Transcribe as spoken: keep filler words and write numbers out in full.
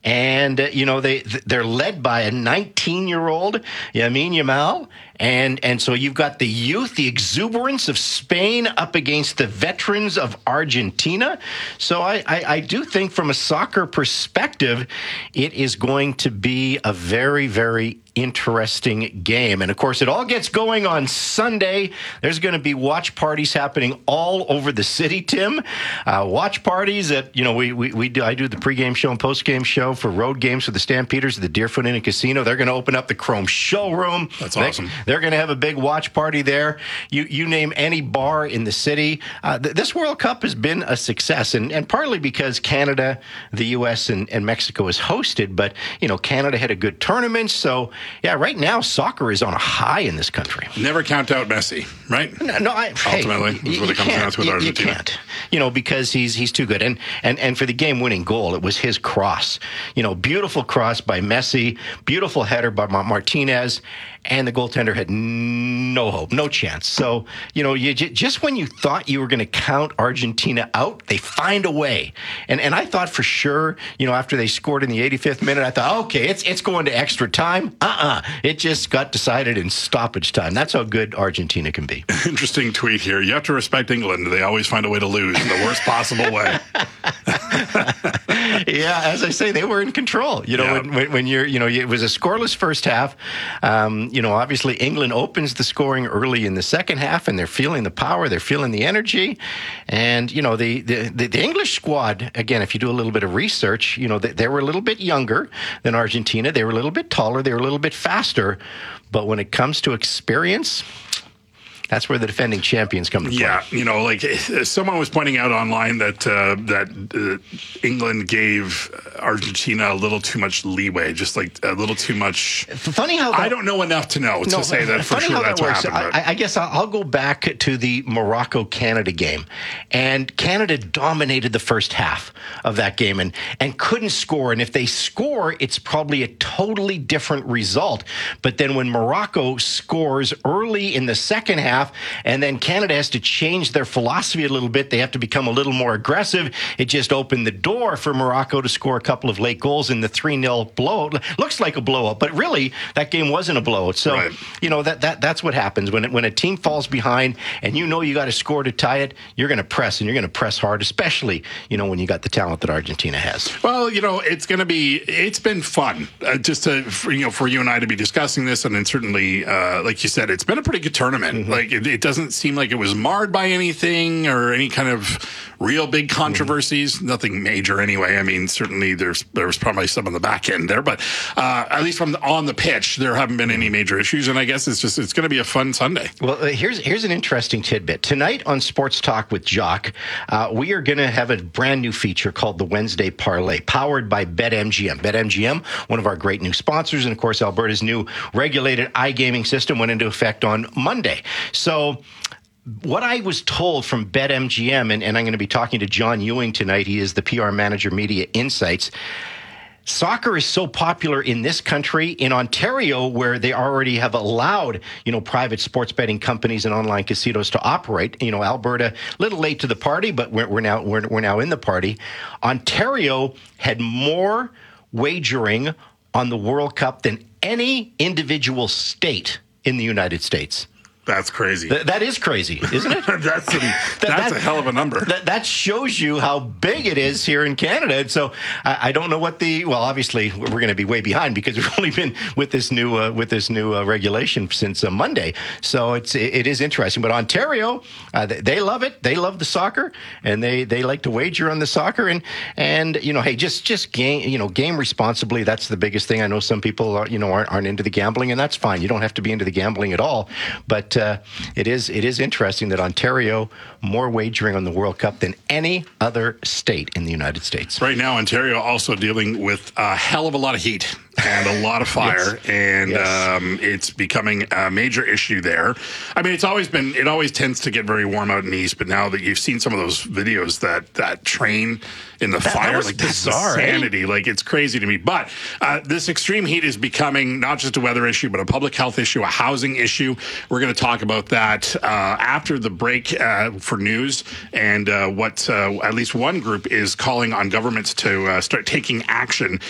And, uh, you know, they, they're led by a nineteen-year-old, Lamine Yamal. And and so you've got the youth, the exuberance of Spain up against the veterans of Argentina. So I, I, I do think from a soccer perspective, it is going to be a very, very interesting game. And of course, it all gets going on Sunday. There's going to be watch parties happening all over the city, Tim. Uh, watch parties at, you know, we, we, we do, I do the pregame show and postgame show for road games for the Stampeders at the Deerfoot Inn and Casino. They're going to open up the Chrome Showroom. That's awesome. They, they're going to have a big watch party there. You you name any bar in the city. Uh, th- this World Cup has been a success, and, and partly because Canada, the U S, and, and Mexico is hosted, but, you know, Canada had a good tournament, so yeah, right now, soccer is on a high in this country. Never count out Messi, right? No, no I, Ultimately, hey, is what it comes down to with you, Argentina. You can't, you know, because he's he's too good. And, and and for the game-winning goal, it was his cross. You know, beautiful cross by Messi, beautiful header by Martinez, and the goaltender had no hope, no chance. So, you know, you just when you thought you were going to count Argentina out, they find a way. And and I thought for sure, you know, after they scored in the eighty-fifth minute, I thought, okay, it's it's going to extra time. Uh-uh. It just got decided in stoppage time. That's how good Argentina can be. Interesting tweet here. You have to respect England. They always find a way to lose in the worst possible way. Yeah, as I say, they were in control. You know, yeah. when, when you're, you know, it was a scoreless first half. Um, you know, obviously England opens the scoring early in the second half, and they're feeling the power, they're feeling the energy. And, you know, the, the, the, the English squad, again, if you do a little bit of research, you know, they, they were a little bit younger than Argentina. They were a little bit taller. They were a little bit faster. But when it comes to experience, that's where the defending champions come to play. Yeah, you know, like someone was pointing out online that uh, that uh, England gave Argentina a little too much leeway, just like a little too much. Funny how that, I don't know enough to know to no, say that for sure that that's what works. happened. I, I guess I'll, I'll go back to the Morocco-Canada game, and Canada dominated the first half of that game and and couldn't score. And if they score, it's probably a totally different result. But then when Morocco scores early in the second half, and then Canada has to change their philosophy a little bit. They have to become a little more aggressive. It just opened the door for Morocco to score a couple of late goals in the three nil blowout. Looks like a blowout, but really that game wasn't a blowout. So, right. you know, that, that that's what happens. When, it, when a team falls behind and you know you got to score to tie it, you're going to press, and you're going to press hard, especially, you know, when you got the talent that Argentina has. Well, you know, it's going to be, it's been fun uh, just to, for, you know, for you and I to be discussing this. And then certainly, uh, like you said, it's been a pretty good tournament. Mm-hmm. Like, It, it doesn't seem like it was marred by anything or any kind of real big controversies. Mm-hmm. Nothing major anyway. I mean, certainly there's there was probably some on the back end there, but uh, at least from the, on the pitch, there haven't been any major issues. And I guess it's just it's going to be a fun Sunday. Well, uh, here's here's an interesting tidbit. Tonight on Sports Talk with Jock, uh, we are going to have a brand new feature called the Wednesday Parlay, powered by BetMGM. BetMGM, one of our great new sponsors, and of course, Alberta's new regulated iGaming system went into effect on Monday. So what I was told from BetMGM, and, and I'm going to be talking to John Ewing tonight. He is the P R manager, Media Insights. Soccer is so popular in this country, in Ontario, where they already have allowed, you know, private sports betting companies and online casinos to operate. You know, Alberta, a little late to the party, but we're, we're now we're, we're now in the party. Ontario had more wagering on the World Cup than any individual state in the United States. That's crazy. Th- that is crazy, isn't it? that's a, that, that's that, a hell of a number. That, that shows you how big it is here in Canada. And so I, I don't know what the well. Obviously, we're going to be way behind because we've only been with this new uh, with this new uh, regulation since uh, Monday. So it's it, it is interesting. But Ontario, uh, they, they love it. They love the soccer, and they, they like to wager on the soccer. And and you know, hey, just just game you know game responsibly. That's the biggest thing. I know some people are, you know aren't, aren't into the gambling, and that's fine. You don't have to be into the gambling at all. But uh, it is it is interesting that Ontario more wagering on the World Cup than any other state in the United States. Right now, Ontario also dealing with a hell of a lot of heat and a lot of fire, yes. and yes. Um, it's becoming a major issue there. I mean, it's always been, it always tends to get very warm out in the east, but now that you've seen some of those videos, that that train in the that, fire, that like bizarre, that's insanity, eh? Like it's crazy to me. But uh, this extreme heat is becoming not just a weather issue, but a public health issue, a housing issue. We're going to talk about that uh, after the break uh, for news, and uh, what uh, at least one group is calling on governments to uh, start taking action